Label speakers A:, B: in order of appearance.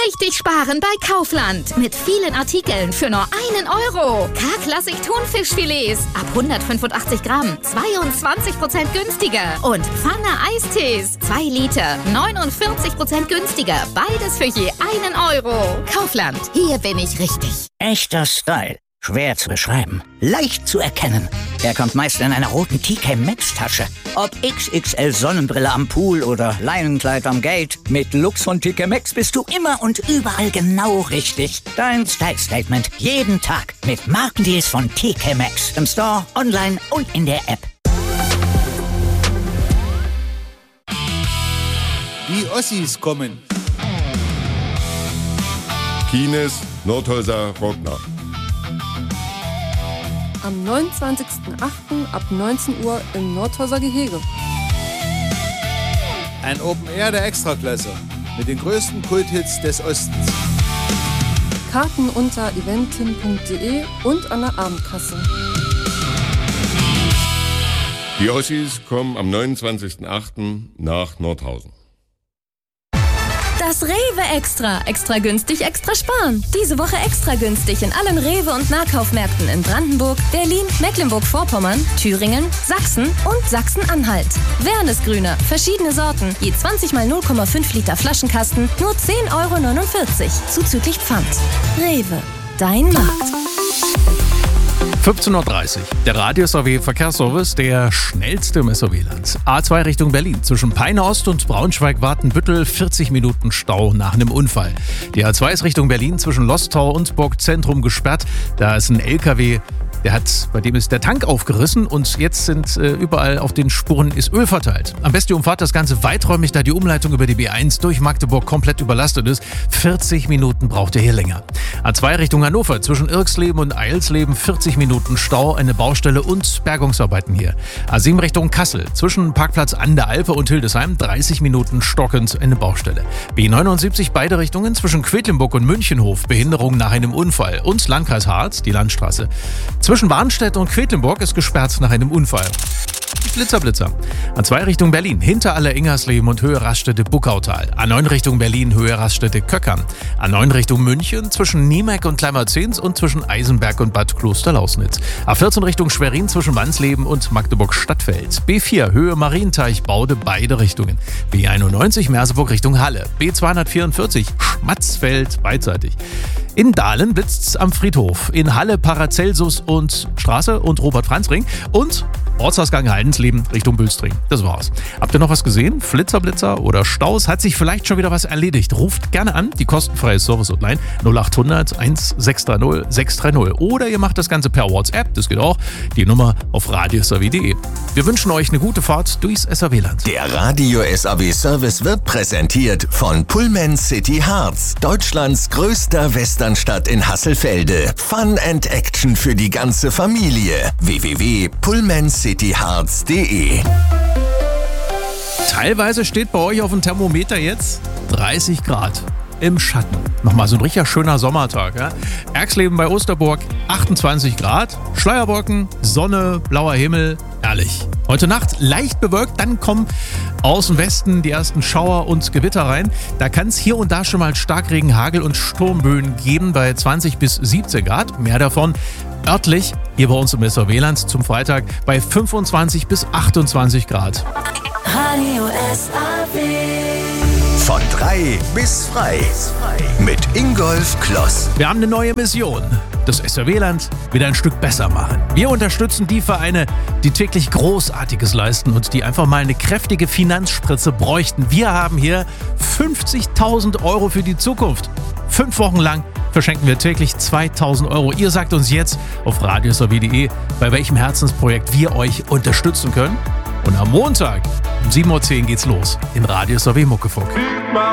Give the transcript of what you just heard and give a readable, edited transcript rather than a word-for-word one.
A: Richtig sparen bei Kaufland. Mit vielen Artikeln für nur 1 Euro. K-Klassik Thunfischfilets ab 185 Gramm 22% günstiger. Und Pfanne Eistees 2 Liter 49% günstiger. Beides für je 1 Euro. Kaufland, hier bin ich richtig.
B: Echter Style. Schwer zu beschreiben. Leicht zu erkennen. Er kommt meist in einer roten TK Maxx Tasche. Ob XXL Sonnenbrille am Pool oder Leinenkleid am Gate. Mit Lux von TK Maxx bist du immer und überall genau richtig. Dein Style Statement jeden Tag mit Markendeals von TK Maxx. Im Store, online und in der App.
C: Die Ossis kommen.
D: Kines, Nordhäuser, Rockner.
E: Am 29.08. ab 19 Uhr im Nordhäuser Gehege.
C: Ein Open Air der Extraklasse mit den größten Kulthits des Ostens.
E: Karten unter eventim.de und an der Abendkasse.
D: Die Ossis kommen am 29.08. nach Nordhausen.
F: Das Rewe Extra. Extra günstig, extra sparen. Diese Woche extra günstig in allen Rewe- und Nahkaufmärkten in Brandenburg, Berlin, Mecklenburg-Vorpommern, Thüringen, Sachsen und Sachsen-Anhalt. Wernesgrüner, verschiedene Sorten, je 20 mal 0,5 Liter Flaschenkasten, nur 10,49 €, zuzüglich Pfand. Rewe, dein Markt.
G: 15:30 Uhr. Der Radio-SAW-Verkehrsservice, der schnellste im SAW-Land. A2 Richtung Berlin. Zwischen Peine Ost und Braunschweig-Wartenbüttel 40 Minuten Stau nach einem Unfall. Die A2 ist Richtung Berlin zwischen Losthau und Burgzentrum gesperrt. Da ist ein LKW, bei dem ist der Tank aufgerissen und jetzt sind überall auf den Spuren ist Öl verteilt. Am besten die Umfahrt das Ganze weiträumig, da die Umleitung über die B1 durch Magdeburg komplett überlastet ist. 40 Minuten braucht ihr hier länger. A2 Richtung Hannover zwischen Irksleben und Eilsleben 40 Minuten Stau, eine Baustelle und Bergungsarbeiten hier. A7 Richtung Kassel zwischen Parkplatz an der Alpe und Hildesheim 30 Minuten stockend, eine Baustelle. B79 beide Richtungen zwischen Quedlinburg und Münchenhof, Behinderung nach einem Unfall. Und Landkreis Harz, die Landstraße. Zwischen Warnstedt und Quedlinburg ist gesperrt nach einem Unfall. Blitzer, Blitzer. A2 Richtung Berlin, hinter Aller-Ingersleben und Höhe Raststätte-Buckautal. A9 Richtung Berlin, Höhe Raststätte-Köckern. A9 Richtung München, zwischen Niemeck und Kleimerzens und zwischen Eisenberg und Bad Klosterlausnitz. A14 Richtung Schwerin, zwischen Wansleben und Magdeburg-Stadtfeld. B4, Höhe Marienteich-Baude, beide Richtungen. B91, Merseburg Richtung Halle. B244, Schmatzfeld, beidseitig. In Dahlen blitzt's am Friedhof. In Halle, Paracelsus und Straße und Robert-Franz-Ring. Und Ortsausgang Heidensleben Richtung Bülstring. Das war's. Habt ihr noch was gesehen? Flitzer oder Staus? Hat sich vielleicht schon wieder was erledigt? Ruft gerne an, die kostenfreie Service-Hotline 0800 1630 630. Oder ihr macht das Ganze per WhatsApp, das geht auch. Die Nummer auf radio-saw.de. Wir wünschen euch eine gute Fahrt durchs SAW-Land.
H: Der Radio-SAW-Service wird präsentiert von Pullman City Harz, Deutschlands größter Westernstadt in Hasselfelde. Fun and Action für die ganze Familie. www.pullmancityharz.de.
G: Teilweise steht bei euch auf dem Thermometer jetzt 30 Grad im Schatten. Nochmal so ein richtig schöner Sommertag. Ja? Erxleben bei Osterburg 28 Grad, Schleierwolken, Sonne, blauer Himmel, herrlich. Heute Nacht leicht bewölkt, dann kommen aus dem Westen die ersten Schauer und Gewitter rein. Da kann es hier und da schon mal Starkregen, Hagel und Sturmböen geben bei 20 bis 17 Grad. Mehr davon örtlich hier bei uns im SAW-Land zum Freitag bei 25 bis 28 Grad.
I: Radio SAW.
H: Von 3 bis frei. Mit Ingolf Kloss.
G: Wir haben eine neue Mission. Das SAW-Land wieder ein Stück besser machen. Wir unterstützen die Vereine, die täglich Großartiges leisten und die einfach mal eine kräftige Finanzspritze bräuchten. Wir haben hier 50.000 € für die Zukunft. 5 Wochen lang verschenken wir täglich 2.000 €. Ihr sagt uns jetzt auf radio-saw.de, bei welchem Herzensprojekt wir euch unterstützen können. Und am Montag um 7:10 Uhr geht's los in Radio SAW Muckefuck.